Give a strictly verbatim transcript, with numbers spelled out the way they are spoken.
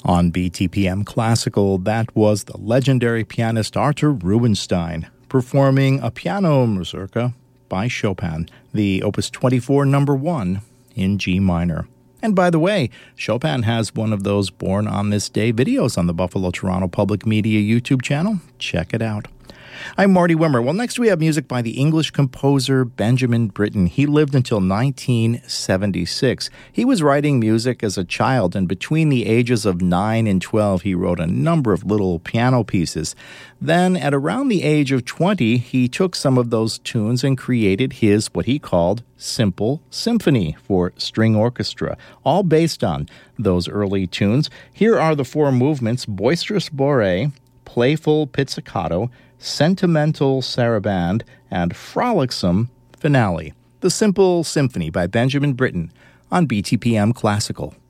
On B T P M Classical, that was the legendary pianist Arthur Rubinstein performing a piano mazurka by Chopin, the Opus twenty-four number one in G minor. And by the way, Chopin has one of those Born on This Day videos on the Buffalo Toronto Public Media YouTube channel. Check it out. I'm Marty Wimmer. Well, next we have music by the English composer Benjamin Britten. He lived until nineteen seventy-six. He was writing music as a child, and between the ages of nine and twelve, he wrote a number of little piano pieces. Then, at around the age of twenty, he took some of those tunes and created his, what he called, Simple Symphony for string orchestra, all based on those early tunes. Here are the four movements: Boisterous Bourrée, Playful Pizzicato, Sentimental Sarabande, and Frolicsome Finale. The Simple Symphony by Benjamin Britten on B T P M Classical.